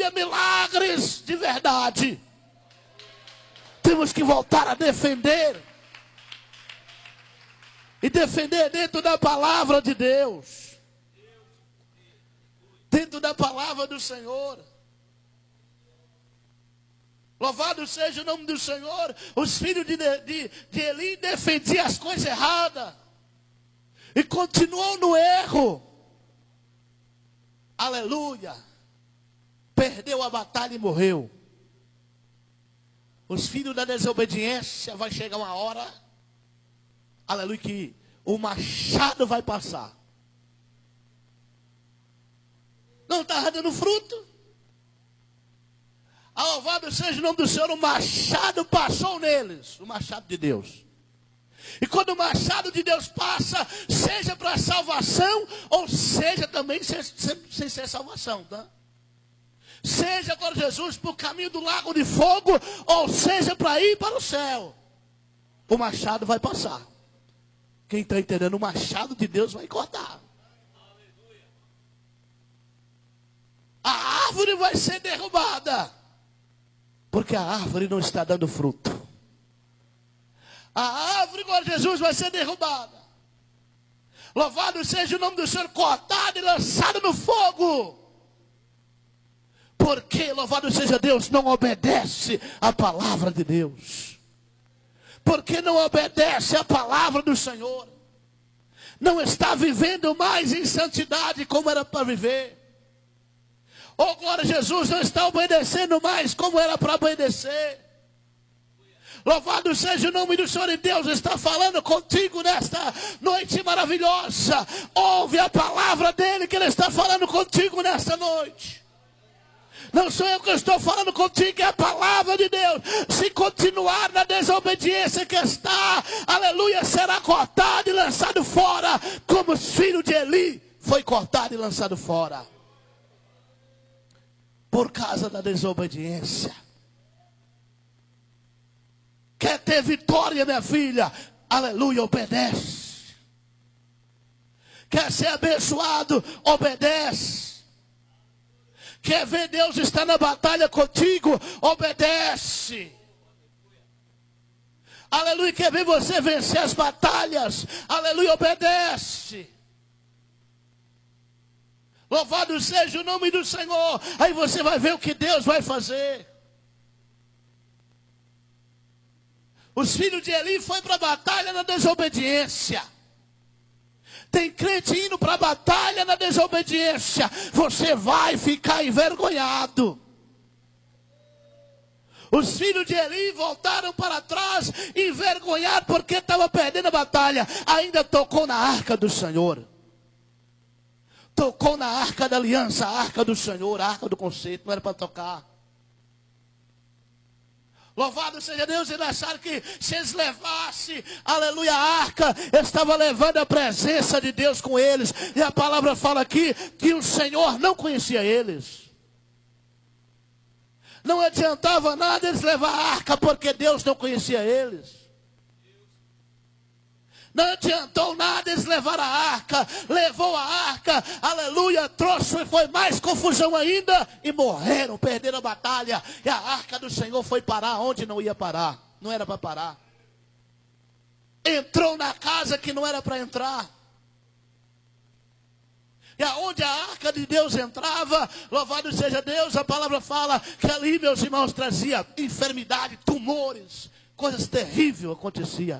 aleluia, milagres de verdade. Temos que voltar a defender. E defender dentro da palavra de Deus. Dentro da palavra do Senhor. Louvado seja o nome do Senhor. Os filhos de Eli defendiam as coisas erradas. E continuou no erro. Aleluia. Perdeu a batalha e morreu. Os filhos da desobediência, vai chegar uma hora, aleluia, que o machado vai passar. Não está dando fruto. Louvado seja o nome do Senhor, o machado passou neles, o machado de Deus. E quando o machado de Deus passa, seja para salvação, ou seja também sem ser salvação, tá? Seja agora Jesus para o caminho do lago de fogo, ou seja para ir para o céu, o machado vai passar. Quem está entendendo, o machado de Deus vai cortar. A árvore vai ser derrubada, porque a árvore não está dando fruto. A árvore, agora Jesus, vai ser derrubada. Louvado seja o nome do Senhor, cortado e lançado no fogo. Porque, louvado seja Deus, não obedece a palavra de Deus. Porque não obedece a palavra do Senhor. Não está vivendo mais em santidade como era para viver. Oh, glória a Jesus, não está obedecendo mais como era para obedecer. Louvado seja o nome do Senhor, e Deus está falando contigo nesta noite maravilhosa. Ouve a palavra dele, que ele está falando contigo nesta noite. Não sou eu que estou falando contigo, é a palavra de Deus. Se continuar na desobediência que está, aleluia, será cortado e lançado fora, como os filhos de Eli foi cortado e lançado fora. Por causa da desobediência. Quer ter vitória, minha filha? Aleluia, obedece. Quer ser abençoado? Obedece. Quer ver Deus estar na batalha contigo? Obedece. Aleluia, quer ver você vencer as batalhas? Aleluia, obedece. Louvado seja o nome do Senhor. Aí você vai ver o que Deus vai fazer. Os filhos de Eli foram para a batalha na desobediência. Tem crente indo para a batalha na desobediência. Você vai ficar envergonhado. Os filhos de Eli voltaram para trás, envergonhados, porque estavam perdendo a batalha. Ainda tocou na arca do Senhor. Tocou na arca da aliança, a arca do Senhor, a arca do conceito. Não era para tocar. Louvado seja Deus, eles acharam que se eles levassem, aleluia, a arca, estava levando a presença de Deus com eles. E a palavra fala aqui que o Senhor não conhecia eles. Não adiantava nada eles levar a arca, porque Deus não conhecia eles. Não adiantou nada eles levar a arca. Levou a arca, aleluia, trouxe, foi mais confusão ainda. E morreram, perderam a batalha. E a arca do Senhor foi parar onde não ia parar. Não era para parar. Entrou na casa que não era para entrar. E aonde a arca de Deus entrava, louvado seja Deus, a palavra fala que ali, meus irmãos, trazia enfermidade, tumores, coisas terríveis aconteciam.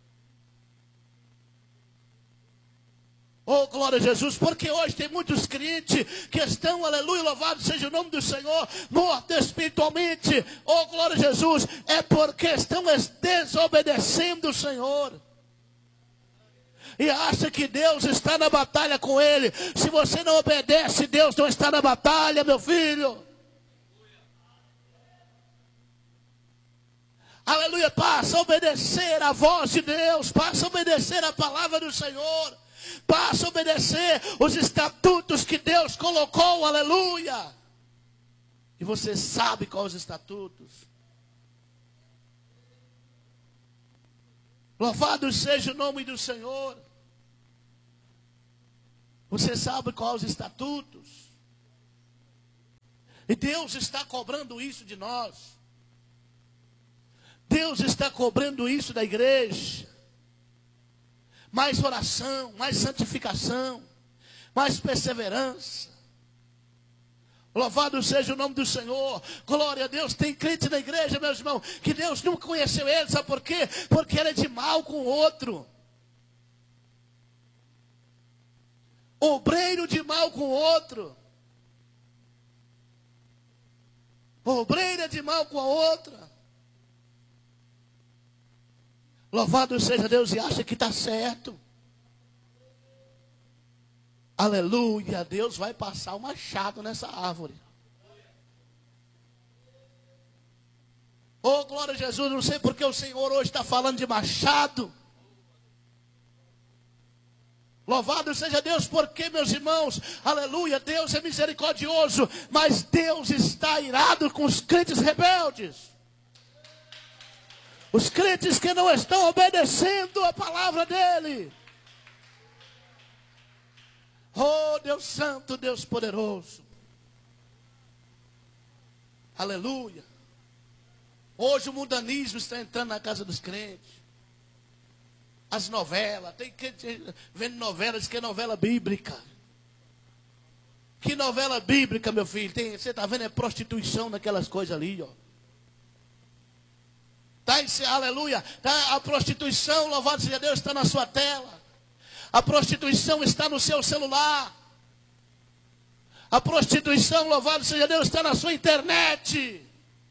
Oh, glória a Jesus, porque hoje tem muitos crentes que estão, aleluia, louvado seja o nome do Senhor, mortos espiritualmente. Oh, glória a Jesus, é porque estão desobedecendo o Senhor. E acha que Deus está na batalha com ele. Se você não obedece, Deus não está na batalha, meu filho. Aleluia, passa a obedecer a voz de Deus, passa a obedecer a palavra do Senhor. Passa a obedecer os estatutos que Deus colocou, aleluia. E você sabe quais os estatutos. Louvado seja o nome do Senhor. Você sabe quais os estatutos. E Deus está cobrando isso de nós. Deus está cobrando isso da igreja. Mais oração, mais santificação, mais perseverança. Louvado seja o nome do Senhor. Glória a Deus. Tem crente na igreja, meus irmãos, que Deus nunca conheceu ele. Sabe por quê? Porque ele é de mal com o outro. Obreiro de mal com o outro. Obreira de mal com a outra. Louvado seja Deus, e acha que está certo. Aleluia, Deus vai passar o machado nessa árvore. Oh, glória a Jesus, não sei porque o Senhor hoje está falando de machado. Louvado seja Deus, porque, meus irmãos, aleluia, Deus é misericordioso, mas Deus está irado com os crentes rebeldes. Os crentes que não estão obedecendo a palavra dele. Oh, Deus santo, Deus poderoso. Aleluia. Hoje o mundanismo está entrando na casa dos crentes. As novelas, tem crente vendo novelas, que é novela bíblica. Que novela bíblica, meu filho? Você está vendo, é prostituição naquelas coisas ali, ó. Aleluia. A prostituição, louvado seja Deus, está na sua tela. A prostituição está no seu celular. A prostituição, louvado seja Deus, está na sua internet.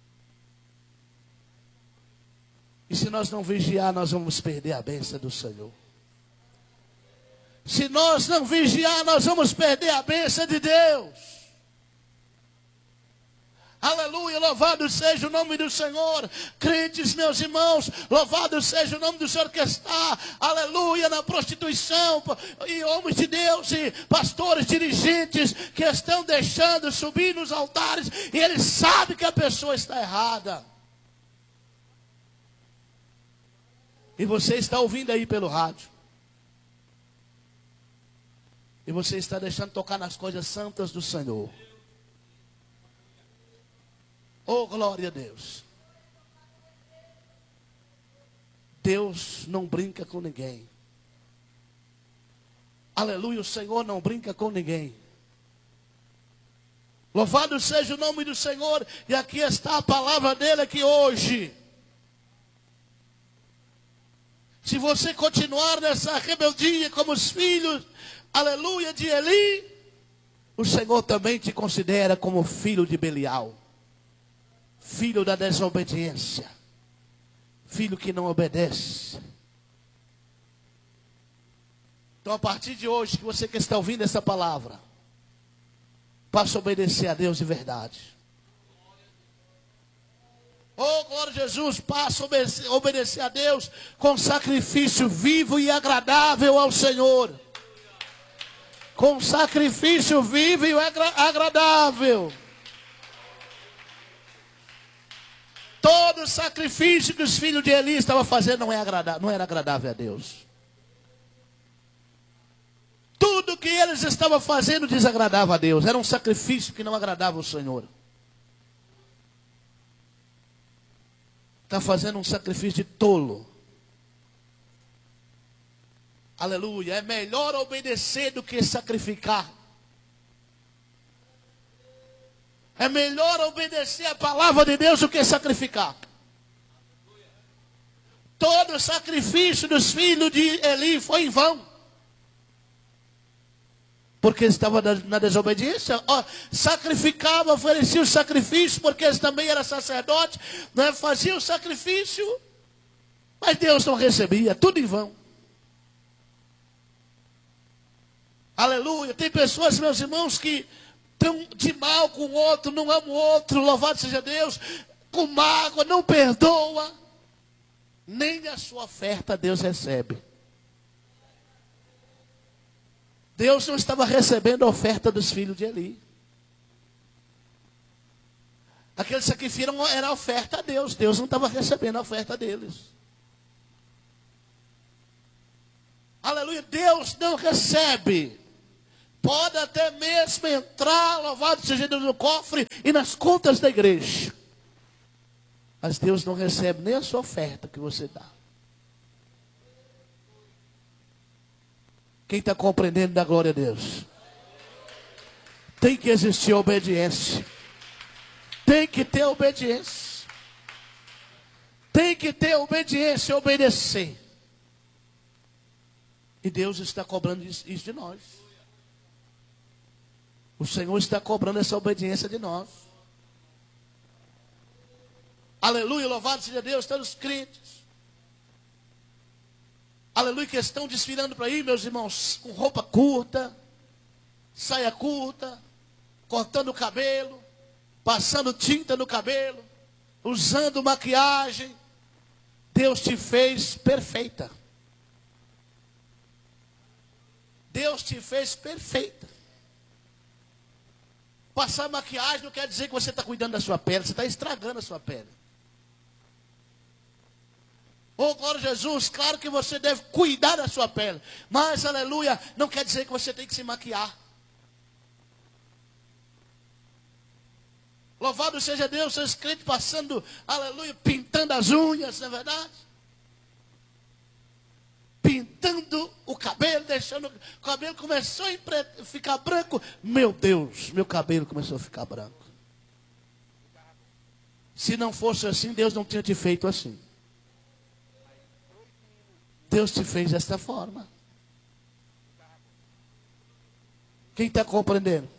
E se nós não vigiar, nós vamos perder a bênção do Senhor. Se nós não vigiar, nós vamos perder a bênção de Deus. Aleluia, louvado seja o nome do Senhor. Crentes, meus irmãos, louvado seja o nome do Senhor que está, aleluia, na prostituição. E homens de Deus e pastores, dirigentes que estão deixando subir nos altares. E eles sabem que a pessoa está errada. E você está ouvindo aí pelo rádio. E você está deixando tocar nas coisas santas do Senhor. Oh, glória a Deus. Deus não brinca com ninguém. Aleluia, o Senhor não brinca com ninguém. Louvado seja o nome do Senhor. E aqui está a palavra dele aqui hoje. Se você continuar nessa rebeldia como os filhos, aleluia, de Eli, o Senhor também te considera como filho de Belial. Filho da desobediência. Filho que não obedece. Então a partir de hoje, que você que está ouvindo essa palavra, passe a obedecer a Deus de verdade. Oh, glória a Jesus, passa a obedecer a Deus com sacrifício vivo e agradável ao Senhor. Com sacrifício vivo e agradável. Todo sacrifício que os filhos de Eli estavam fazendo não era agradável a Deus. Tudo que eles estavam fazendo desagradava a Deus. Era um sacrifício que não agradava o Senhor. Está fazendo um sacrifício de tolo. Aleluia. É melhor obedecer do que sacrificar. É melhor obedecer a palavra de Deus do que sacrificar. Todo o sacrifício dos filhos de Eli foi em vão. Porque eles estavam na desobediência. Sacrificavam, ofereciam o sacrifício, porque eles também eram sacerdotes, né? Faziam o sacrifício, mas Deus não recebia, tudo em vão. Aleluia. Tem pessoas, meus irmãos, que estão de mal com o outro, não amam o outro, louvado seja Deus, com mágoa, não perdoa, nem a sua oferta Deus recebe. Deus não estava recebendo a oferta dos filhos de Eli. Aqueles que sacrificaram era a oferta a Deus. Deus não estava recebendo a oferta deles. Aleluia. Deus não recebe Pode até mesmo entrar, louvado seja Deus, no cofre e nas contas da igreja. Mas Deus não recebe nem a sua oferta que você dá. Quem está compreendendo, dá glória a Deus. Tem que existir obediência. Tem que ter obediência. Tem que ter obediência e obedecer. E Deus está cobrando isso de nós. O Senhor está cobrando essa obediência de nós. Aleluia, louvado seja Deus, todos os crentes. Aleluia, que estão desfilando para aí, meus irmãos, com roupa curta, saia curta, cortando o cabelo, passando tinta no cabelo, usando maquiagem. Deus te fez perfeita. Deus te fez perfeita. Passar maquiagem não quer dizer que você está cuidando da sua pele, você está estragando a sua pele. Oh, glória a Jesus, claro que você deve cuidar da sua pele. Mas, aleluia, não quer dizer que você tem que se maquiar. Louvado seja Deus, seus crentes passando, aleluia, pintando as unhas, não é verdade? Pintando o cabelo, deixando o cabelo começou a ficar branco. Meu Deus, meu cabelo começou a ficar branco. Se não fosse assim, Deus não tinha te feito assim. Deus te fez desta forma. Quem está compreendendo?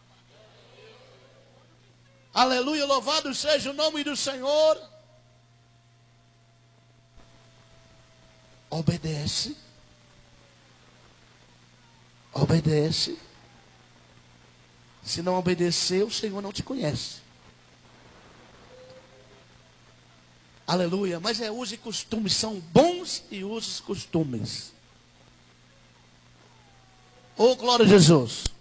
Aleluia, louvado seja o nome do Senhor. Obedece. Obedece. Se não obedecer, o Senhor não te conhece. Aleluia. Mas usos e costumes são bons e usos e costumes. Oh, glória a Jesus.